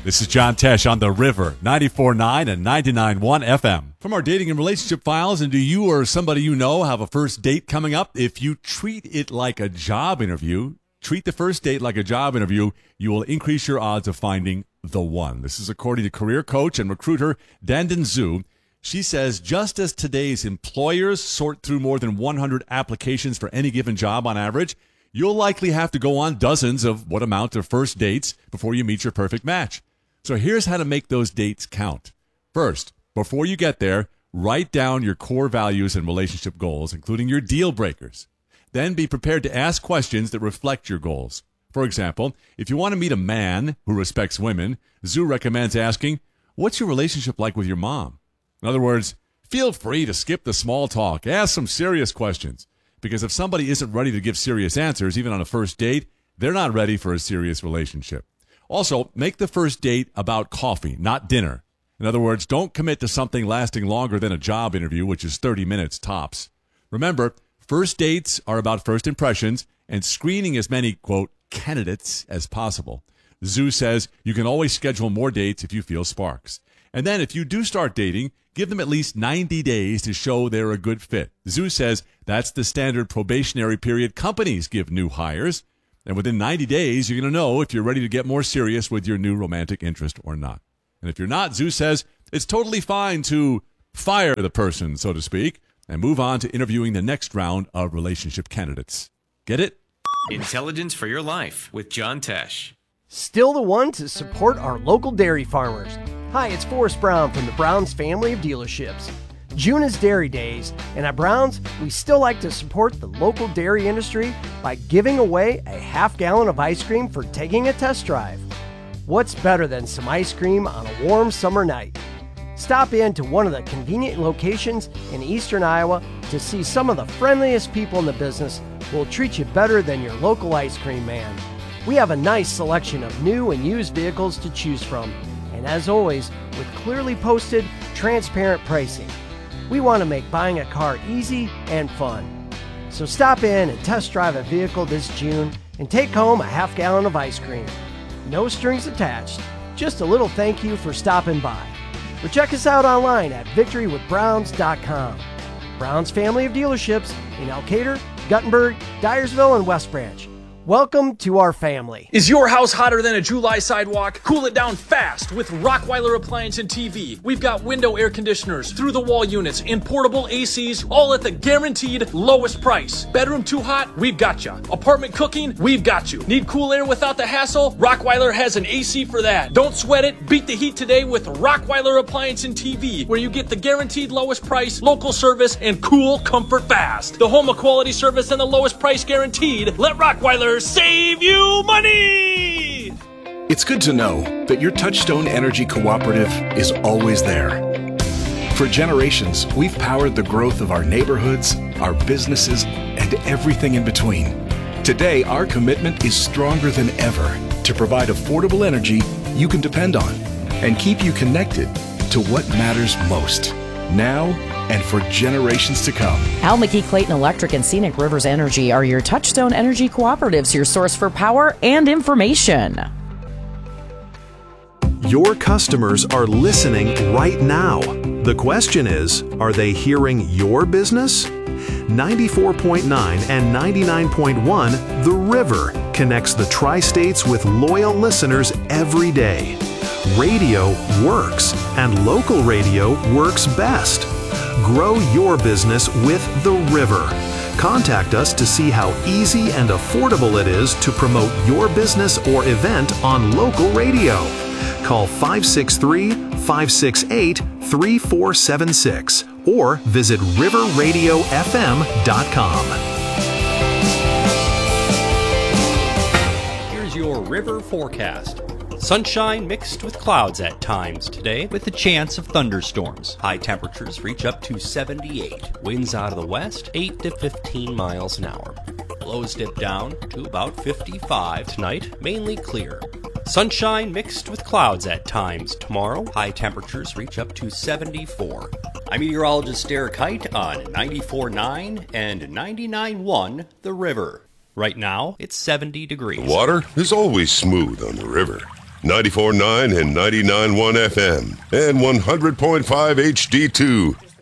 This is John Tesh on The River, 94.9 and 99.1 FM. From our dating and relationship files, and do you or somebody you know have a first date coming up? If you treat it like a job interview, treat the first date like a job interview, you will increase your odds of finding the one. This is according to career coach and recruiter Dandan Zhu. She says, just as today's employers sort through more than 100 applications for any given job on average, you'll likely have to go on dozens of what amount to first dates before you meet your perfect match. So here's how to make those dates count. First, before you get there, write down your core values and relationship goals, including your deal breakers. Then be prepared to ask questions that reflect your goals. For example, if you want to meet a man who respects women, Zhu recommends asking, what's your relationship like with your mom? In other words, feel free to skip the small talk. Ask some serious questions. Because if somebody isn't ready to give serious answers, even on a first date, they're not ready for a serious relationship. Also, make the first date about coffee, not dinner. In other words, don't commit to something lasting longer than a job interview, which is 30 minutes tops. Remember, first dates are about first impressions and screening as many, quote, candidates as possible. Zhu says you can always schedule more dates if you feel sparks. And then if you do start dating, give them at least 90 days to show they're a good fit. Zhu says that's the standard probationary period companies give new hires. And within 90 days, you're going to know if you're ready to get more serious with your new romantic interest or not. And if you're not, Zhu says it's totally fine to fire the person, so to speak, and move on to interviewing the next round of relationship candidates. Get it? Intelligence for your life with John Tesh. Still the one to support our local dairy farmers. Hi, it's Forrest Brown from the Brown's family of dealerships. June is Dairy Days, and at Brown's, we still like to support the local dairy industry by giving away a half-gallon of ice cream for taking a test drive. What's better than some ice cream on a warm summer night? Stop in to one of the convenient locations in eastern Iowa to see some of the friendliest people in the business who will treat you better than your local ice cream man. We have a nice selection of new and used vehicles to choose from, and as always, with clearly posted, transparent pricing. We want to make buying a car easy and fun. So stop in and test drive a vehicle this June and take home a half-gallon of ice cream. No strings attached, just a little thank you for stopping by. Or check us out online at victorywithbrowns.com. Brown's family of dealerships in Elkader, Guttenberg, Dyersville, and West Branch. Welcome to our family. Is your house hotter than a July sidewalk? Cool it down fast with Rockweiler Appliance and TV. We've got window air conditioners, through-the-wall units, and portable ACs, all at the guaranteed lowest price. Bedroom too hot? We've got you. Apartment cooking? We've got you. Need cool air without the hassle? Rockweiler has an AC for that. Don't sweat it. Beat the heat today with Rockweiler Appliance and TV, where you get the guaranteed lowest price, local service, and cool comfort fast. The home of quality service and the lowest price guaranteed. Let Rockweiler save you money! It's good to know that your Touchstone Energy Cooperative is always there. For generations, we've powered the growth of our neighborhoods, our businesses, and everything in between. Today, our commitment is stronger than ever to provide affordable energy you can depend on and keep you connected to what matters most, now and for generations to come. Al McKee Clayton Electric and Scenic Rivers Energy are your Touchstone Energy Cooperatives, your source for power and information. Your customers are listening right now. The question is, are they hearing your business? 94.9 and 99.1 The River connects the Tri-States with loyal listeners every day. Radio works, and local radio works best. Grow your business with The River. Contact us to see how easy and affordable it is to promote your business or event on local radio. Call 563-568-3476 or visit riverradiofm.com. Here's your river forecast. Sunshine mixed with clouds at times today, with a chance of thunderstorms. High temperatures reach up to 78. Winds out of the west, 8 to 15 miles an hour. Lows dip down to about 55 tonight, mainly clear. Sunshine mixed with clouds at times tomorrow. High temperatures reach up to 74. I'm meteorologist Derek Height on 94.9 and 99.1 The River. Right now, it's 70 degrees. The water is always smooth on the river. 94.9 and 99.1 FM, and 100.5 HD2.